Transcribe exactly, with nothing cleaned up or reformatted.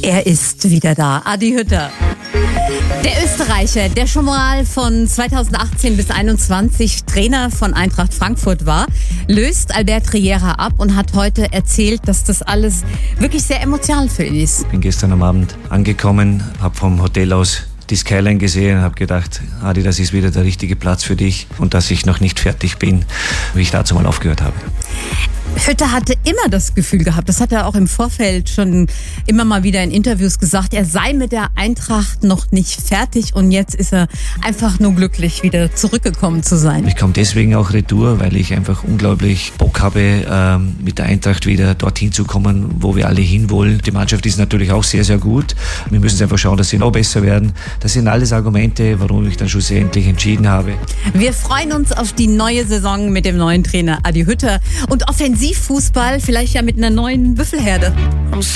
Er ist wieder da, Adi Hütter. Der Österreicher, der schon mal von zweitausendachtzehn bis einundzwanzig Trainer von Eintracht Frankfurt war, löst Albert Riera ab und hat heute erzählt, dass das alles wirklich sehr emotional für ihn ist. Ich bin gestern am Abend angekommen, habe vom Hotel aus die Skyline gesehen und habe gedacht, Adi, das ist wieder der richtige Platz für dich und dass ich noch nicht fertig bin, wie ich dazu mal aufgehört habe. Hütter hatte immer das Gefühl gehabt, das hat er auch im Vorfeld schon immer mal wieder in Interviews gesagt, er sei mit der Eintracht noch nicht fertig und jetzt ist er einfach nur glücklich, wieder zurückgekommen zu sein. Ich komme deswegen auch retour, weil ich einfach unglaublich Bock habe, ähm, mit der Eintracht wieder dorthin zu kommen, wo wir alle hinwollen. Die Mannschaft ist natürlich auch sehr, sehr gut. Wir müssen einfach schauen, dass sie noch besser werden. Das sind alles Argumente, warum ich dann schlussendlich entschieden habe. Wir freuen uns auf die neue Saison mit dem neuen Trainer Adi Hütter und Offensivfußball vielleicht ja mit einer neuen Büffelherde.